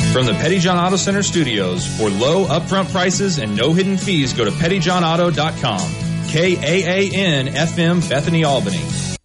From the Petty John Auto Center studios, for low upfront prices and no hidden fees, go to pettyjohnauto.com. KAAN FM, Bethany, Albany.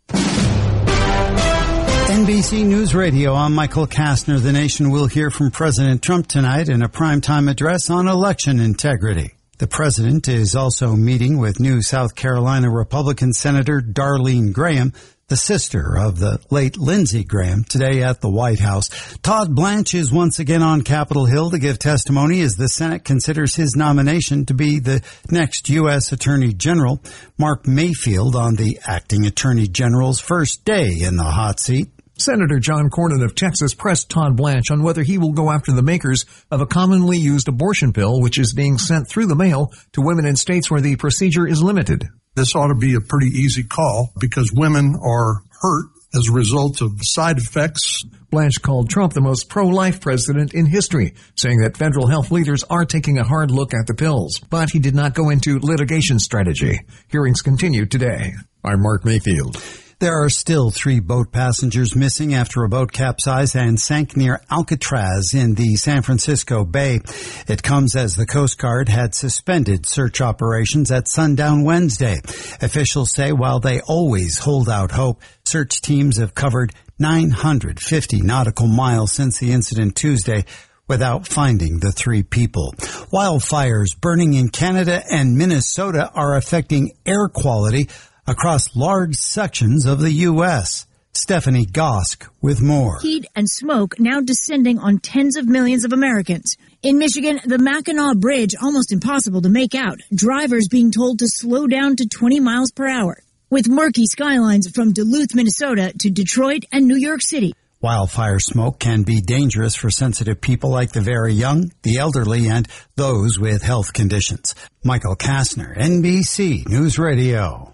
NBC News Radio, I'm Michael Kastner. The nation will hear from President Trump tonight in a primetime address on election integrity. The president is also meeting with new South Carolina Republican Senator Darlene Graham, the sister of the late Lindsey Graham, today at the White House. Todd Blanche is once again on Capitol Hill to give testimony as the Senate considers his nomination to be the next U.S. Attorney General. Mark Mayfield on the acting Attorney General's first day in the hot seat. Senator John Cornyn of Texas pressed Todd Blanche on whether he will go after the makers of a commonly used abortion pill, which is being sent through the mail to women in states where the procedure is limited. This ought to be a pretty easy call because women are hurt as a result of side effects. Blanche called Trump the most pro-life president in history, saying that federal health leaders are taking a hard look at the pills. But he did not go into litigation strategy. Hearings continue today. I'm Mark Mayfield. There are still 3 boat passengers missing after a boat capsized and sank near Alcatraz in the San Francisco Bay. It comes as the Coast Guard had suspended search operations at sundown Wednesday. Officials say while they always hold out hope, search teams have covered 950 nautical miles since the incident Tuesday without finding the 3 people. Wildfires burning in Canada and Minnesota are affecting air quality across large sections of the U.S. Stephanie Gosk with more. Heat and smoke now descending on tens of millions of Americans. In Michigan, the Mackinac Bridge almost impossible to make out. Drivers being told to slow down to 20 miles per hour. With murky skylines from Duluth, Minnesota to Detroit and New York City. Wildfire smoke can be dangerous for sensitive people like the very young, the elderly, and those with health conditions. Michael Kastner, NBC News Radio.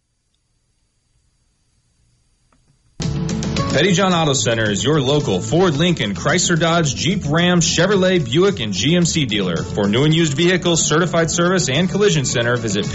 Petty John Auto Center is your local Ford, Lincoln, Chrysler, Dodge, Jeep, Ram, Chevrolet, Buick, and GMC dealer. For new and used vehicles, certified service, and collision center, visit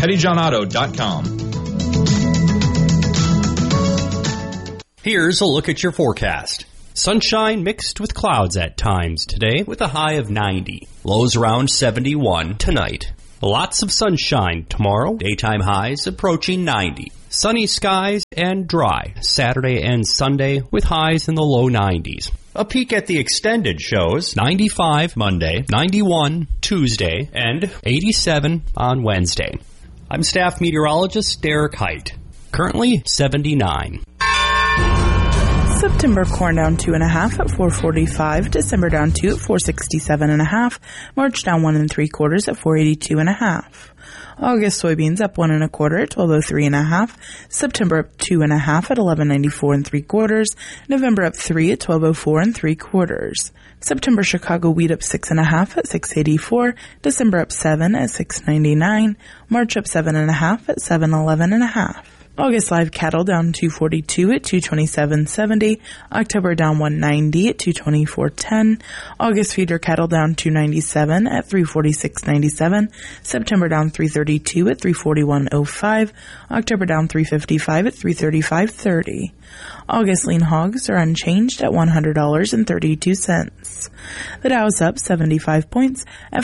pettyjohnauto.com. Here's a look at your forecast. Sunshine mixed with clouds at times today with a high of 90. Lows around 71 tonight. Lots of sunshine tomorrow. Daytime highs approaching 90. Sunny skies and dry Saturday and Sunday with highs in the low 90s. A peek at the extended shows 95 Monday, 91 Tuesday, and 87 on Wednesday. I'm staff meteorologist Derek Height. Currently 79. September corn down 2.5 at 445. December down 2 at 467.5. March down 1 3/4 at 482.5. August soybeans up 1 1/4 at 1203.5. September up 2.5 at 1194 3/4. November up 3 at 1204 3/4. September Chicago wheat up 6.5 at 684. December up 7 at 699. March up 7.5 at 711.5. August live cattle down 242 at 227.70. October down 190 at 224.10. August feeder cattle down 297 at 346.97. September down 332 at 341.05. October down 355 at 335.30. August lean hogs are unchanged at $100.32. The Dow is up 75 points at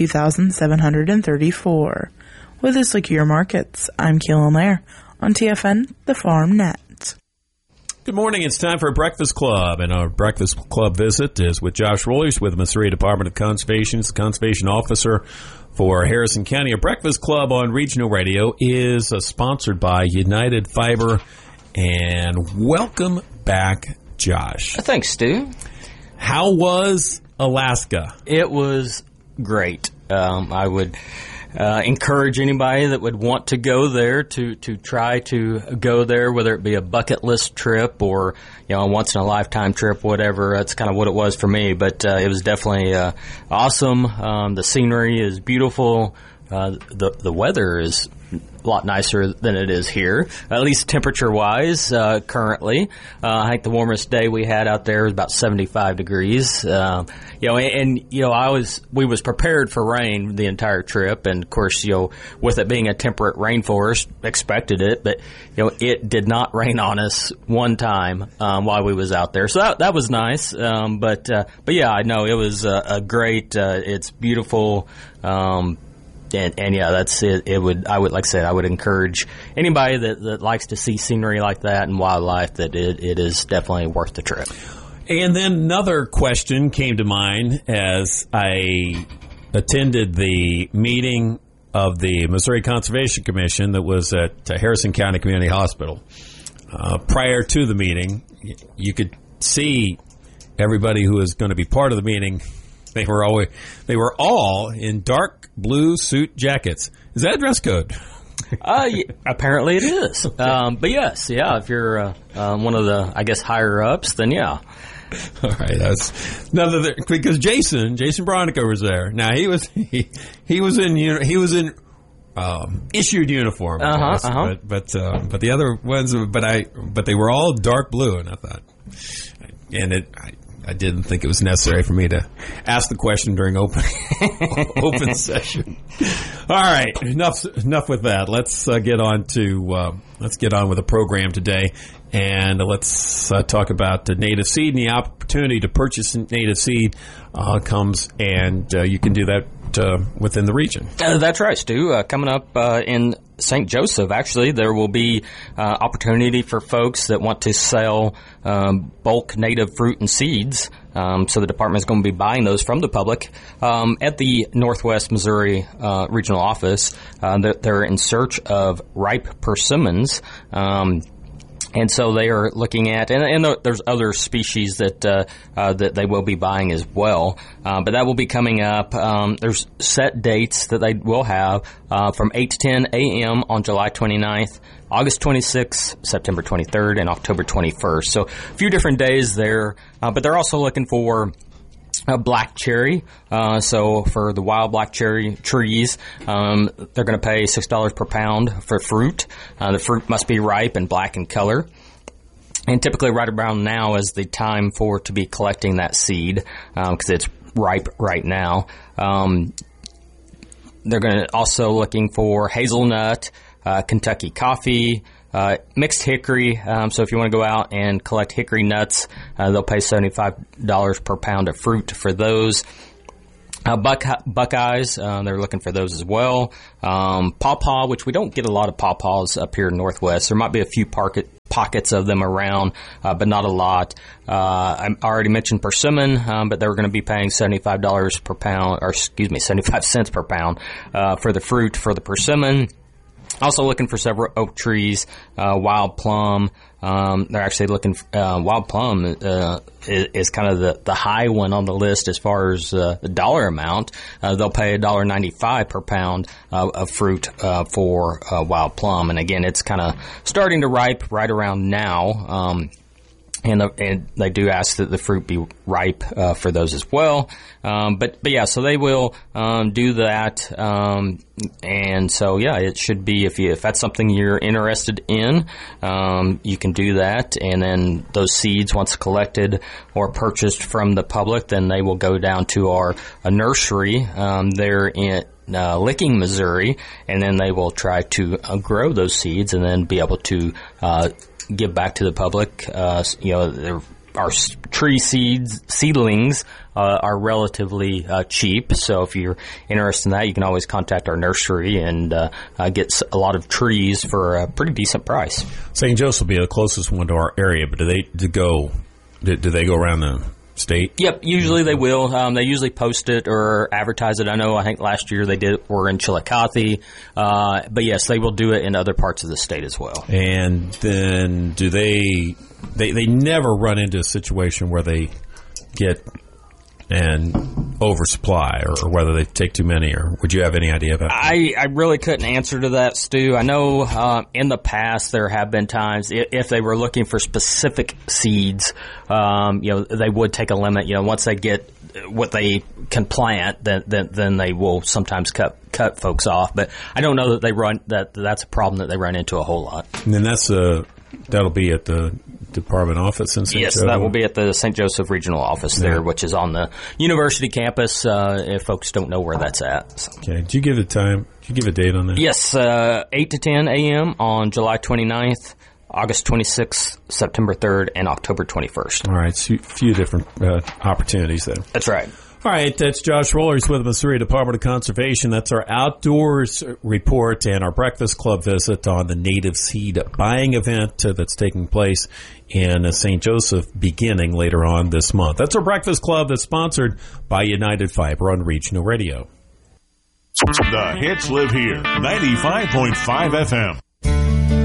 52,734. With this look at your markets, I'm Keelan Lair. On TFN, the Farm Net. Good morning. It's time for a Breakfast Club, and our Breakfast Club visit is with Josh Rollers with the Missouri Department of Conservation. He's the Conservation Officer for Harrison County. A Breakfast Club on regional radio is sponsored by United Fiber, and welcome back, Josh. Thanks, Stu. How was Alaska? It was great. I would encourage anybody that would want to go there to try to go there, whether it be a bucket list trip or, a once in a lifetime trip, whatever. That's kind of what it was for me, but it was definitely awesome. The scenery is beautiful. The weather is lot nicer than it is here, at least temperature-wise, currently. I think the warmest day we had out there was about 75 degrees. We was prepared for rain the entire trip, and of course, with it being a temperate rainforest, expected it, but it did not rain on us one time while we was out there, so that was nice. But yeah, I know it was a great. It's beautiful. And yeah, that's it. I would encourage anybody that likes to see scenery like that and wildlife that it is definitely worth the trip. And then another question came to mind as I attended the meeting of the Missouri Conservation Commission that was at Harrison County Community Hospital. Prior to the meeting, you could see everybody who was going to be part of the meeting. They were all in dark blue suit jackets. Is that dress code? Apparently it is. But yes, yeah, if you're one of the, I guess, higher ups, then yeah. All right, that's because Jason Bronica was there. Now he was in issued uniform, but the other ones, but they were all dark blue, and I thought, and I didn't think it was necessary for me to ask the question during open session. All right, enough with that. Let's get on with the program today, and let's talk about native seed. And the opportunity to purchase native seed comes, and you can do that within the region. That's right, Stu. Coming up in St. Joseph, actually, there will be opportunity for folks that want to sell bulk native fruit and seeds. So the department is going to be buying those from the public at the Northwest Missouri Regional Office. They're in search of ripe persimmons. And so they are looking at, and there's other species that they will be buying as well. But that will be coming up. There's set dates that they will have from 8 to 10 a.m. on July 29th, August 26th, September 23rd, and October 21st. So a few different days there. But they're also looking for black cherry. So for the wild black cherry trees, they're going to pay $6 per pound for fruit. The fruit must be ripe and black in color. And typically right around now is the time to be collecting that seed, because it's ripe right now. They're going to also looking for hazelnut, Kentucky coffee, mixed hickory. So if you want to go out and collect hickory nuts, they'll pay $75 per pound of fruit for those. Buckeyes, they're looking for those as well. Pawpaw, which we don't get a lot of pawpaws up here in Northwest. There might be a few pockets of them around, but not a lot. I already mentioned persimmon, but they're going to be paying $75 per pound, 75 cents per pound, for the fruit for the persimmon. Also looking for several oak trees, wild plum. They're actually looking wild plum is kind of the high one on the list as far as the dollar amount. They'll pay $1.95 per pound of fruit for wild plum. And again, it's kind of starting to ripe right around now. And they do ask that the fruit be ripe for those as well. But yeah, so they will do that. And so yeah, it should be if that's something you're interested in, you can do that. And then those seeds, once collected or purchased from the public, then they will go down to a nursery there in Licking, Missouri, and then they will try to grow those seeds and then be able to give back to the public. Our tree seedlings are relatively cheap, so if you're interested in that, you can always contact our nursery and get a lot of trees for a pretty decent price. St. Joseph will be the closest one to our area, but do they go around the state? Yep, usually they will. They usually post it or advertise it. I think last year were in Chillicothe, but yes, they will do it in other parts of the state as well. And then do they never run into a situation where they get and oversupply or whether they take too many, or would you have any idea about that? I really couldn't answer to that, Stu. I know in the past there have been times if they were looking for specific seeds, they would take a limit. Once they get what they can plant, then they will sometimes cut folks off. But I don't know that that's a problem that they run into a whole lot. And then that'll be at the department office in St. Yes, Joseph? that will be at the St. Joseph Regional Office there, which is on the university campus, if folks don't know where that's at. So. Okay. Did you give a time? Did you give a date on that? Yes, 8 to 10 a.m. on July 29th, August 26th, September 3rd, and October 21st. All right. So a few different opportunities there. That's right. All right, that's Josh Rollers with the Missouri Department of Conservation. That's our outdoors report and our Breakfast Club visit on the native seed buying event that's taking place in St. Joseph beginning later on this month. That's our Breakfast Club that's sponsored by United Fiber on Regional Radio. The hits live here. 95.5 FM.